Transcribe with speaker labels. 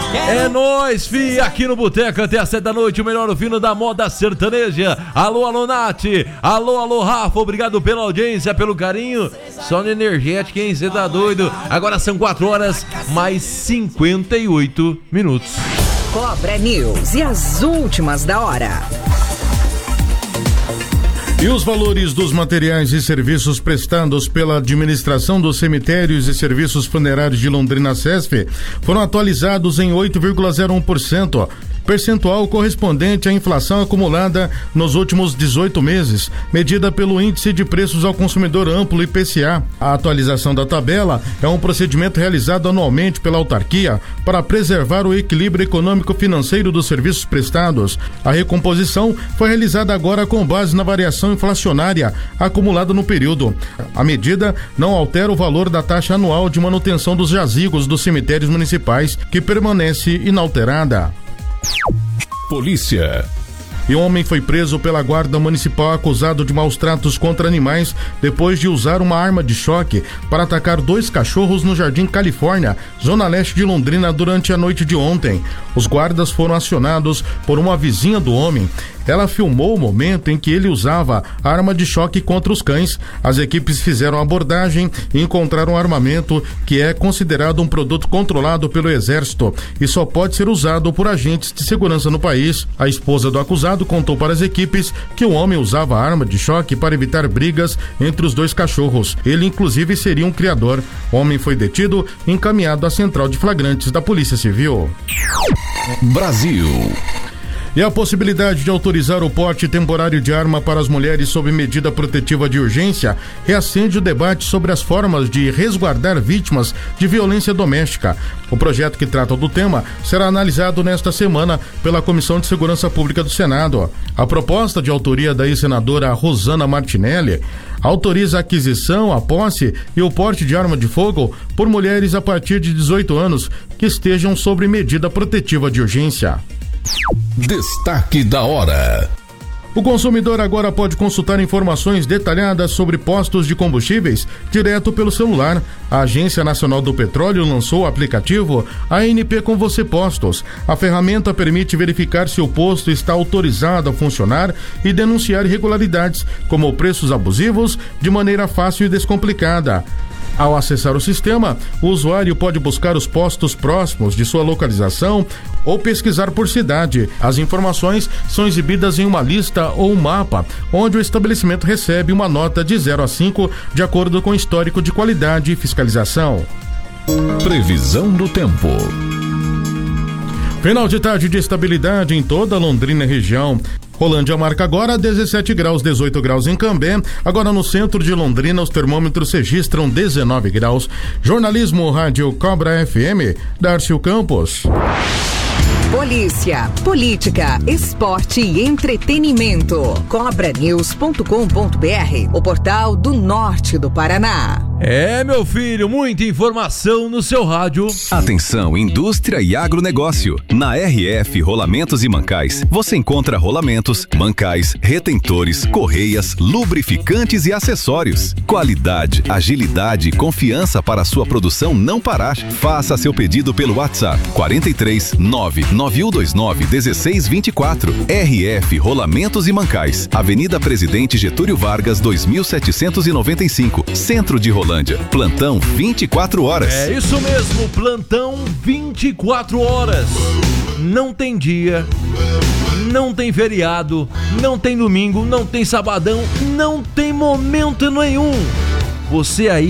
Speaker 1: É nóis, fi, aqui no Boteco até às 7 da noite, o melhor fino da moda sertaneja. Alô, alô, Nath. Alô, Rafa, obrigado pela audiência, pelo carinho. Só no energético, hein, cê tá doido? Agora são 4 horas, mais 58 minutos.
Speaker 2: Cobra News e as últimas da hora.
Speaker 3: E os valores dos materiais e serviços prestados pela Administração dos Cemitérios e Serviços Funerários de Londrina, CESF, foram atualizados em 8,01%, percentual correspondente à inflação acumulada nos últimos 18 meses, medida pelo Índice de Preços ao Consumidor Amplo, IPCA. A atualização da tabela é um procedimento realizado anualmente pela autarquia para preservar o equilíbrio econômico-financeiro dos serviços prestados. A recomposição foi realizada agora com base na variação inflacionária acumulada no período. A medida não altera o valor da taxa anual de manutenção dos jazigos dos cemitérios municipais, que permanece inalterada.
Speaker 4: Polícia.
Speaker 3: E um homem foi preso pela guarda municipal acusado de maus tratos contra animais depois de usar uma arma de choque para atacar 2 cachorros no Jardim Califórnia, zona leste de Londrina, durante a noite de ontem. Os guardas foram acionados por uma vizinha do homem. Ela filmou o momento em que ele usava a arma de choque contra os cães. As equipes fizeram a abordagem e encontraram um armamento que é considerado um produto controlado pelo Exército e só pode ser usado por agentes de segurança no país. A esposa do acusado contou para as equipes que o homem usava a arma de choque para evitar brigas entre os 2 cachorros. Ele, inclusive, seria um criador. O homem foi detido e encaminhado à central de flagrantes da Polícia Civil.
Speaker 4: Brasil.
Speaker 3: E a possibilidade de autorizar o porte temporário de arma para as mulheres sob medida protetiva de urgência reacende o debate sobre as formas de resguardar vítimas de violência doméstica. O projeto que trata do tema será analisado nesta semana pela Comissão de Segurança Pública do Senado. A proposta, de autoria da ex-senadora Rosana Martinelli, autoriza a aquisição, a posse e o porte de arma de fogo por mulheres a partir de 18 anos que estejam sob medida protetiva de urgência.
Speaker 4: Destaque da hora.
Speaker 3: O consumidor agora pode consultar informações detalhadas sobre postos de combustíveis direto pelo celular. A Agência Nacional do Petróleo lançou o aplicativo ANP Com Você Postos. A ferramenta permite verificar se o posto está autorizado a funcionar e denunciar irregularidades, como preços abusivos, de maneira fácil e descomplicada. Ao acessar o sistema, o usuário pode buscar os postos próximos de sua localização ou pesquisar por cidade. As informações são exibidas em uma lista ou um mapa, onde o estabelecimento recebe uma nota de 0 a 5, de acordo com o histórico de qualidade e fiscalização.
Speaker 4: Previsão do tempo.
Speaker 3: Final de tarde de estabilidade em toda a Londrina região. Rolândia marca agora 17 graus, 18 graus em Cambé. Agora no centro de Londrina, os termômetros registram 19 graus. Jornalismo Rádio Cobra FM, Darcio Campos.
Speaker 2: Polícia, política, esporte e entretenimento. Cobranews.com.br, o portal do norte do Paraná.
Speaker 1: É, meu filho, muita informação no seu rádio.
Speaker 5: Atenção, indústria e agronegócio. Na RF Rolamentos e Mancais, você encontra rolamentos, mancais, retentores, correias, lubrificantes e acessórios. Qualidade, agilidade e confiança para a sua produção não parar. Faça seu pedido pelo WhatsApp 43 99129 1624. RF Rolamentos e Mancais, Avenida Presidente Getúlio Vargas 2795, Centro de Rolândia. Plantão 24 horas.
Speaker 1: É isso mesmo, plantão 24 horas. Não tem dia, não tem feriado, não tem domingo, não tem sabadão, não tem momento nenhum. Você aí